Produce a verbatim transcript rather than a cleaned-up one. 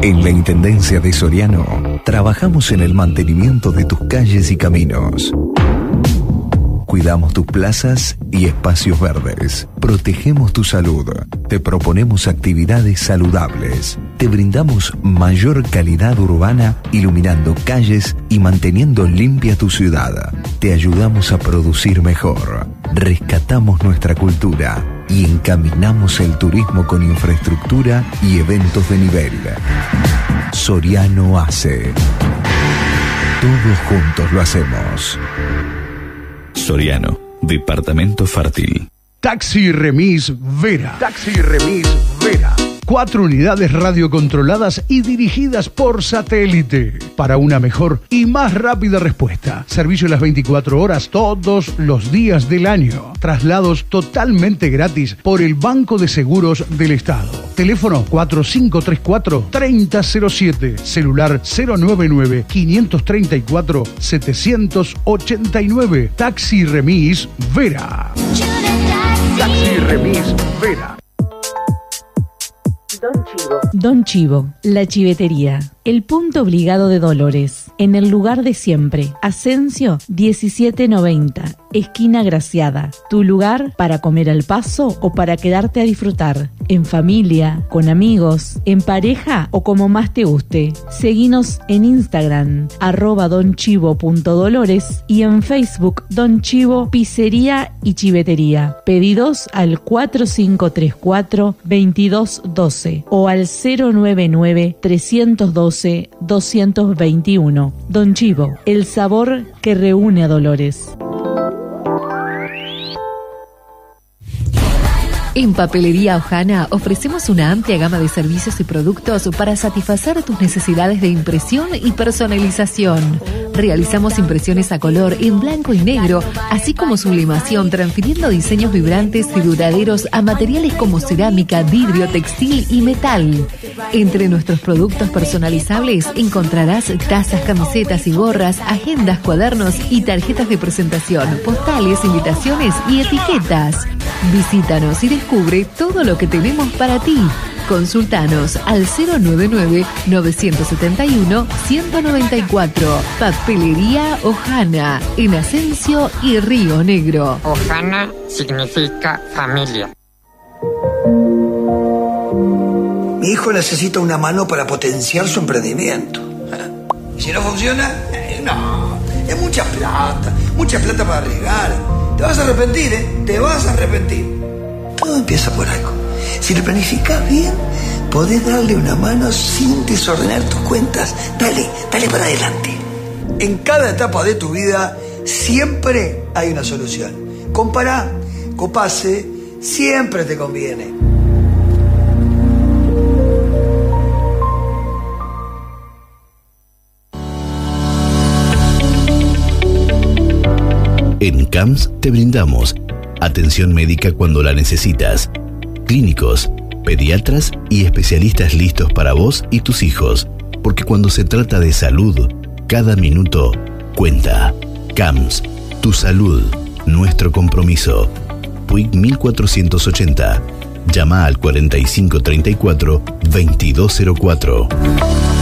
En la Intendencia de Soriano, trabajamos en el mantenimiento de tus calles y caminos. Cuidamos tus plazas y espacios verdes. Protegemos tu salud. Te proponemos actividades saludables. Te brindamos mayor calidad urbana, iluminando calles y manteniendo limpia tu ciudad. Te ayudamos a producir mejor. Rescatamos nuestra cultura y encaminamos el turismo con infraestructura y eventos de nivel. Soriano hace. Todos juntos lo hacemos. Soriano, departamento fértil. Taxi Remis Vera. Taxi Remis Vera. Cuatro unidades radiocontroladas y dirigidas por satélite para una mejor y más rápida respuesta. Servicio las veinticuatro horas todos los días del año. Traslados totalmente gratis por el Banco de Seguros del Estado. Teléfono cuatro cinco tres cuatro, tres cero cero siete. Celular cero nueve nueve, cinco tres cuatro, siete ocho nueve. Taxi Remis Vera. Taxi Remis Vera. Don Chivo. Don Chivo, la chivetería. El punto obligado de Dolores. En el lugar de siempre. Asensio diecisiete noventa. Esquina Graciada. Tu lugar para comer al paso o para quedarte a disfrutar. En familia, con amigos, en pareja o como más te guste. Seguinos en Instagram, arroba donchivo.dolores y en Facebook Don Chivo, Pizzería y Chivetería. Pedidos al cuatro cinco tres cuatro, veintidós doce o al cero nueve nueve, trescientos doce, doscientos veintiuno. Don Chivo, el sabor que reúne a Dolores. En Papelería Ojana ofrecemos una amplia gama de servicios y productos para satisfacer tus necesidades de impresión y personalización. Realizamos impresiones a color en blanco y negro, así como sublimación, transfiriendo diseños vibrantes y duraderos a materiales como cerámica, vidrio, textil y metal. Entre nuestros productos personalizables encontrarás tazas, camisetas y gorras, agendas, cuadernos y tarjetas de presentación, postales, invitaciones y etiquetas. Visítanos y descubre todo lo que tenemos para ti. Consultanos al cero nueve nueve, nueve siete uno, uno cero nueve cuatro. Papelería Ojana, en Asensio y Río Negro. Ojana significa familia. Mi hijo necesita una mano para potenciar su emprendimiento. Si no funciona, eh, no. Es mucha plata, mucha plata para arriesgar. Te vas a arrepentir, ¿eh? Te vas a arrepentir. Todo empieza por algo. Si lo planificás bien, podés darle una mano sin desordenar tus cuentas. Dale, dale para adelante. En cada etapa de tu vida siempre hay una solución. Compará, Copase, siempre te conviene. En C A M S te brindamos atención médica cuando la necesitas, clínicos, pediatras y especialistas listos para vos y tus hijos, porque cuando se trata de salud, cada minuto cuenta. C A M S, tu salud, nuestro compromiso. Puig mil cuatrocientos ochenta. Llama al cuarenta y cinco treinta y cuatro, veintidós cero cuatro.